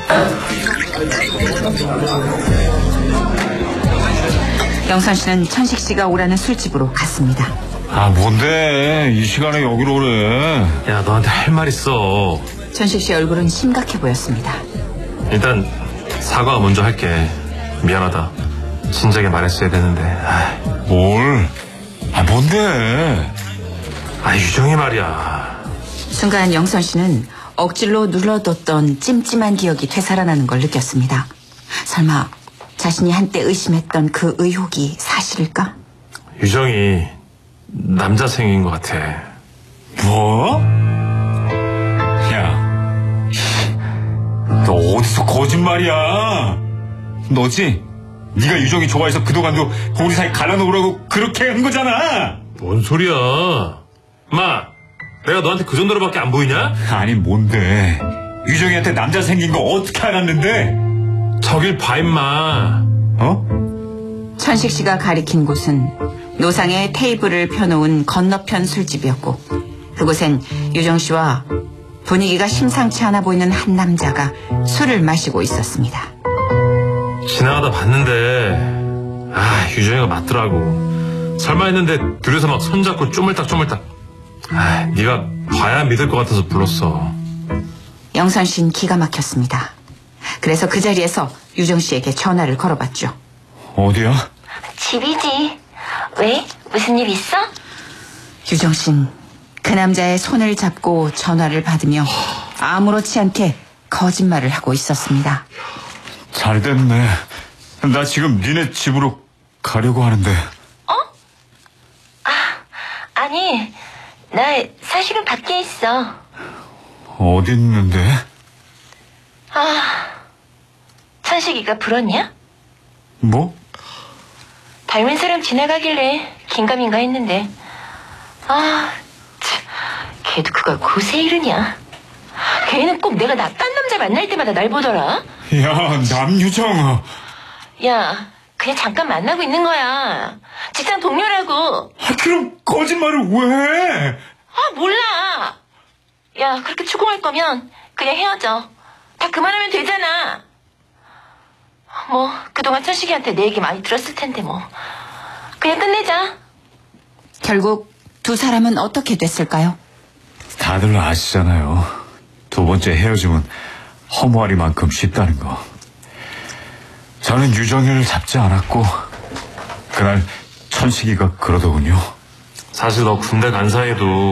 영선 씨는 천식 씨가 오라는 술집으로 갔습니다. 아, 뭔데? 이 시간에 여기로 오래. 야, 너한테 할 말 있어. 천식 씨 얼굴은 심각해 보였습니다. 일단 사과 먼저 할게. 미안하다. 진작에 말했어야 되는데. 뭘? 아, 뭔데? 유정이 말이야. 순간 영선 씨는 억지로 눌러뒀던 찜찜한 기억이 되살아나는 걸 느꼈습니다. 설마 자신이 한때 의심했던 그 의혹이 사실일까? 유정이 남자 생긴 것 같아. 뭐? 야, 너 어디서 거짓말이야? 너지? 네가 유정이 좋아해서 그동안도 우리 사이 갈라놓으라고 그렇게 한 거잖아. 뭔 소리야? 마, 내가 너한테 그 정도로밖에 안 보이냐? 아니, 뭔데? 유정이한테 남자 생긴 거 어떻게 알았는데? 저길 봐, 임마. 어? 천식 씨가 가리킨 곳은 노상에 테이블을 펴놓은 건너편 술집이었고, 그곳엔 유정 씨와 분위기가 심상치 않아 보이는 한 남자가 술을 마시고 있었습니다. 지나가다 봤는데 유정이가 맞더라고. 설마 했는데 둘이서 막 손잡고 쪼물딱쪼물딱. 네가 봐야 믿을 것 같아서 불렀어. 영선 씨는 기가 막혔습니다. 그래서 그 자리에서 유정 씨에게 전화를 걸어봤죠. 어디야? 집이지. 왜? 무슨 일 있어? 유정 씨는 그 남자의 손을 잡고 전화를 받으며 아무렇지 않게 거짓말을 하고 있었습니다. 잘 됐네. 나 지금 니네 집으로 가려고 하는데. 아니, 나 사실은 밖에 있어. 어디 있는데? 천식이가 불었냐? 뭐? 닮은 사람 지나가길래 긴가민가 했는데. 걔도 그걸 고세 이르냐? 걔는 꼭 내가 딴 남자 만날 때마다 날 보더라. 야, 남유정. 야, 그냥 잠깐 만나고 있는 거야. 직장 동료라고. 그럼 거짓말을 왜 해? 몰라. 야, 그렇게 추궁할 거면 그냥 헤어져. 다 그만하면 되잖아. 뭐 그동안 천식이한테 내 얘기 많이 들었을 텐데 뭐. 그냥 끝내자. 결국 두 사람은 어떻게 됐을까요? 다들 아시잖아요. 두 번째 헤어짐은 허무하리만큼 쉽다는 거. 저는 유정이를 잡지 않았고 그날 천식이가 그러더군요. 사실 너 군대 간 사이에도